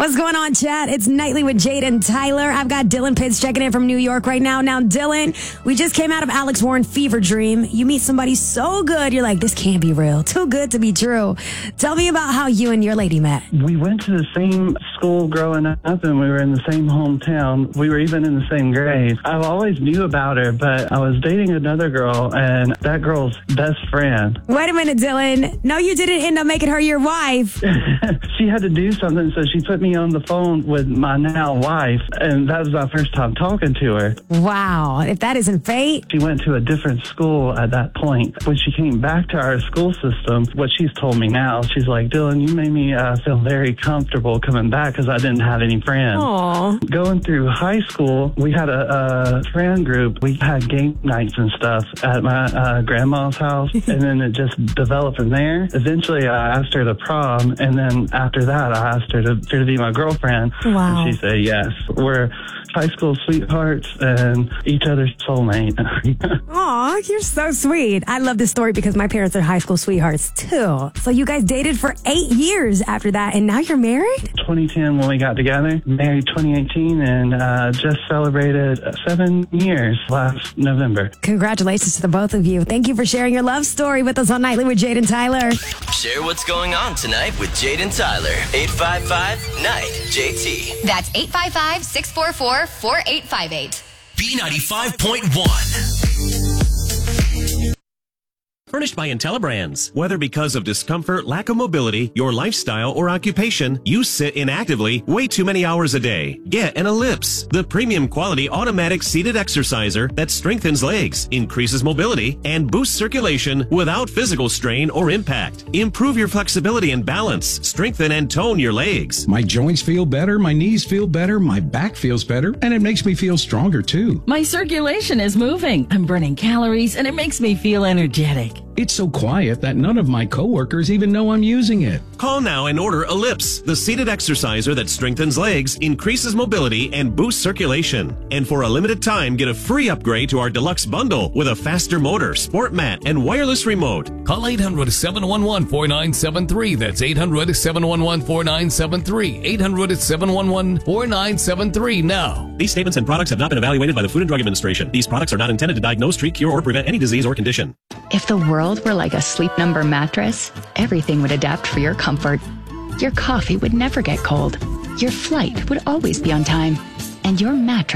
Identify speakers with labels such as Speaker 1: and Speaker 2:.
Speaker 1: What's going on, chat? It's Nightly with Jade and Tyler. I've got Dylan Pitts checking in from New York right now. Now, Dylan, we just came out of Alex Warren Fever Dream. You meet somebody so good, you're like, this can't be real. Too good to be true. Tell me about how you and your lady met.
Speaker 2: We went to the same school growing up, and we were in the same hometown. We were even in the same grade. I always knew about her, but I was dating another girl, and that girl's best friend.
Speaker 1: Wait a minute, Dylan. No, you didn't end up making her your wife.
Speaker 2: She had to do something, so she put me on the phone with my now wife, and that was my first time talking to her.
Speaker 1: Wow. If that isn't fate.
Speaker 2: She went to a different school at that point. When she came back to our school system, what she's told me now, she's like, Dylan, you made me feel very comfortable coming back because I didn't have any friends.
Speaker 1: Aww.
Speaker 2: Going through high school, we had a friend group. We had game nights and stuff at my grandma's house, and then it just developed from there. Eventually, I asked her to prom, and then after that, I asked her to be my girlfriend.
Speaker 1: Wow.
Speaker 2: And she said yes. We're high school sweethearts and each other's soulmate.
Speaker 1: Aw, you're so sweet. I love this story because my parents are high school sweethearts too. So you guys dated for 8 years after that, and now you're married?
Speaker 2: 2010 when we got together, married 2018, and just celebrated 7 years last November.
Speaker 1: Congratulations to the both of you. Thank you for sharing your love story with us on Nightly with Jade and Tyler.
Speaker 3: Share what's going on tonight with Jade and Tyler. 855-NIGHT.
Speaker 4: That's 855-644-4858.
Speaker 5: B95.1. Furnished by IntelliBrands. Whether because of discomfort, lack of mobility, your lifestyle, or occupation, you sit inactively way too many hours a day. Get an Ellipse, the premium quality automatic seated exerciser that strengthens legs, increases mobility, and boosts circulation without physical strain or impact. Improve your flexibility and balance. Strengthen and tone your legs.
Speaker 6: My joints feel better, my knees feel better, my back feels better, and it makes me feel stronger too.
Speaker 7: My circulation is moving. I'm burning calories, and it makes me feel energetic.
Speaker 6: It's so quiet that none of my coworkers even know I'm using it.
Speaker 5: Call now and order Ellipse, the seated exerciser that strengthens legs, increases mobility, and boosts circulation. And for a limited time, get a free upgrade to our deluxe bundle with a faster motor, sport mat, and wireless remote.
Speaker 8: Call 800-711-4973. That's 800-711-4973. 800-711-4973 now.
Speaker 5: These statements and products have not been evaluated by the Food and Drug Administration. These products are not intended to diagnose, treat, cure, or prevent any disease or condition.
Speaker 9: If the world were like a Sleep Number mattress, everything would adapt for your comfort. Your coffee would never get cold. Your flight would always be on time. And your mattress